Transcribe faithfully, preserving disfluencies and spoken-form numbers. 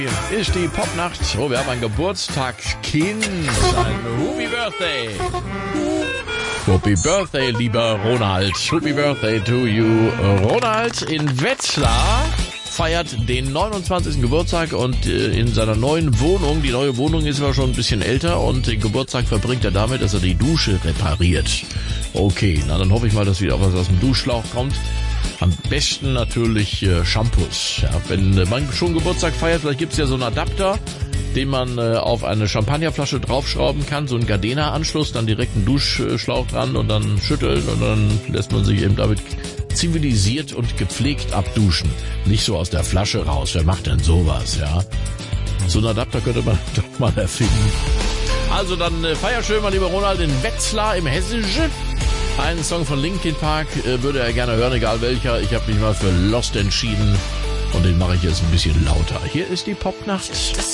Ist die Popnacht. Oh, wir haben ein Geburtstagskind. Ein Happy Birthday. Happy Birthday, lieber Ronald. Happy Birthday to you. Ronald in Wetzlar feiert den neunundzwanzigsten Geburtstag und äh, in seiner neuen Wohnung, die neue Wohnung ist aber schon ein bisschen älter und den Geburtstag verbringt er damit, dass er die Dusche repariert. Okay, na dann hoffe ich mal, dass wieder was aus dem Duschschlauch kommt. Am besten natürlich äh, Shampoos. Ja, wenn äh, man schon Geburtstag feiert, vielleicht gibt's ja so einen Adapter, den man äh, auf eine Champagnerflasche draufschrauben kann, so einen Gardena-Anschluss, dann direkt einen Duschschlauch dran und dann schütteln und dann lässt man sich eben damit zivilisiert und gepflegt abduschen. Nicht so aus der Flasche raus. Wer macht denn sowas, ja? So einen Adapter könnte man doch mal erfinden. Also dann äh, feier schön mal, lieber Ronald, in Wetzlar im Hessische. Einen Song von Linkin Park äh, würde er gerne hören, egal welcher. Ich habe mich mal für Lost entschieden und den mache ich jetzt ein bisschen lauter. Hier ist die Popnacht.